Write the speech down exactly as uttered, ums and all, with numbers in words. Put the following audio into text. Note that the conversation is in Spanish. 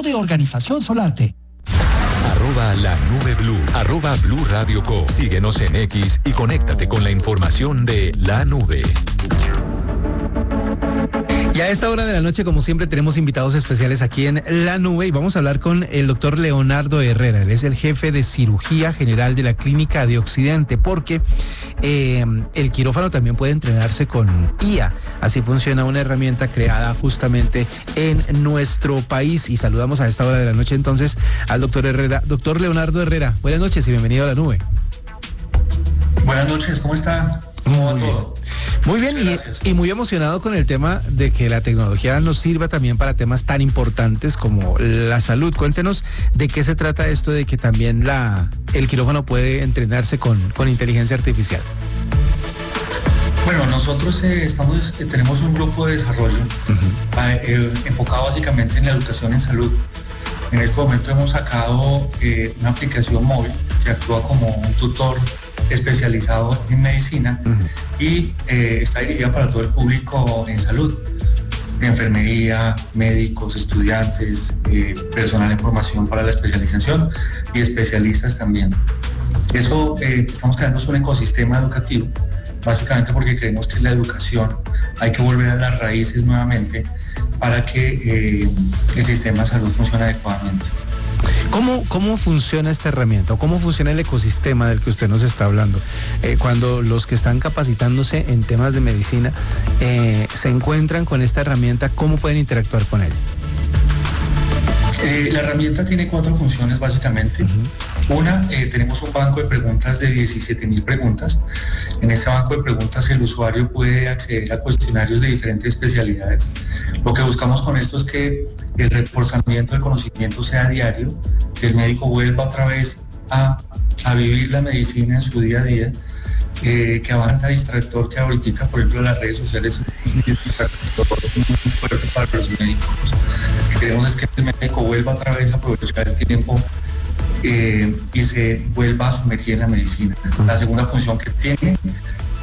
de Organización Solarte. Arroba la nube blue, arroba Blue Radio Co. Síguenos en X y conéctate con la información de la nube. Y a esta hora de la noche, como siempre, tenemos invitados especiales aquí en La Nube y vamos a hablar con el doctor Leonardo Herrera. Él es el jefe de cirugía general de la Clínica de Occidente, porque eh, el quirófano también puede entrenarse con I A. Así funciona una herramienta creada justamente en nuestro país. Y saludamos a esta hora de la noche entonces al doctor Herrera. Doctor Leonardo Herrera, buenas noches y bienvenido a La Nube. Buenas noches, ¿cómo está? ¿Cómo va todo? Muy bien, y, y muy emocionado con el tema de que la tecnología nos sirva también para temas tan importantes como la salud. Cuéntenos de qué se trata esto de que también la, el quirófano puede entrenarse con, con inteligencia artificial. Bueno, nosotros eh, estamos, eh, tenemos un grupo de desarrollo uh-huh. eh, enfocado básicamente en la educación en salud. En este momento hemos sacado eh, una aplicación móvil que actúa como un tutor especializado en medicina uh-huh. y eh, está dirigida para todo el público en salud, enfermería, médicos, estudiantes, eh, personal en formación para la especialización y especialistas también. Eso, eh, estamos creando un ecosistema educativo, básicamente porque creemos que la educación hay que volver a las raíces nuevamente para que eh, el sistema de salud funcione adecuadamente. ¿Cómo, ¿Cómo funciona esta herramienta o cómo funciona el ecosistema del que usted nos está hablando? Eh, cuando los que están capacitándose en temas de medicina eh, se encuentran con esta herramienta, ¿cómo pueden interactuar con ella? Eh, la herramienta tiene cuatro funciones básicamente. Uh-huh. Una, eh, tenemos un banco de preguntas de diecisiete mil preguntas. En este banco de preguntas el usuario puede acceder a cuestionarios de diferentes especialidades. Lo que buscamos con esto es que el reforzamiento del conocimiento sea diario, que el médico vuelva otra vez a, a vivir la medicina en su día a día, eh, que avanza distractor que ahorita, por ejemplo, las redes sociales es un distractor muy fuerte para los médicos. Lo que queremos es que el médico vuelva otra vez a aprovechar el tiempo eh, y se vuelva a sumergir en la medicina. La segunda función que tiene